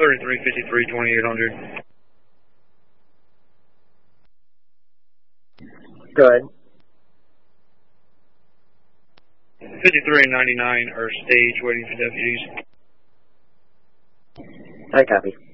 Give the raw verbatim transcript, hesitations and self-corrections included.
thirty-three fifty-three, twenty-eight hundred. Go ahead. fifty-three ninety-nine are stage waiting for deputies. I copy.